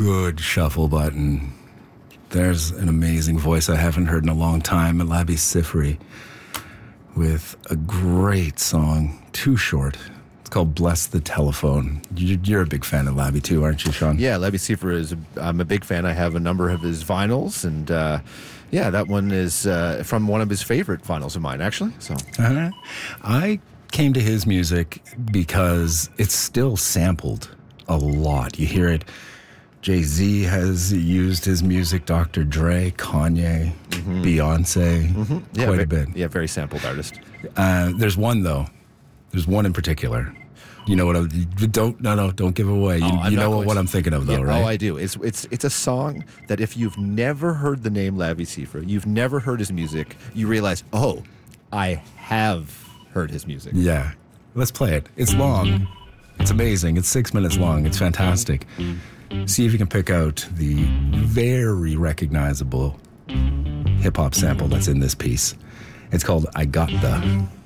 good shuffle button. There's an amazing voice I haven't heard in a long time, Labi Siffre, with a great song, Too Short. It's called Bless the Telephone. You're a big fan of Labi too, aren't you, Sean? Yeah, Labi Siffre I'm a big fan. I have a number of his vinyls, and yeah, that one is from one of his favorite vinyls of mine, actually. So I came to his music because it's still sampled a lot. You hear it. Jay-Z has used his music, Dr. Dre, Kanye, Beyonce, quite a bit. Yeah, very sampled artist. There's one, though. There's one in particular. You know what? Don't give away. You know what I'm thinking of, though, right? Oh, I do. It's a song that if you've never heard the name Labi Siffre, you've never heard his music, you realize, oh, I have heard his music. Yeah. Let's play it. It's long. It's amazing. It's 6 minutes long. It's fantastic. See if you can pick out the very recognizable hip-hop sample that's in this piece. It's called I Got The.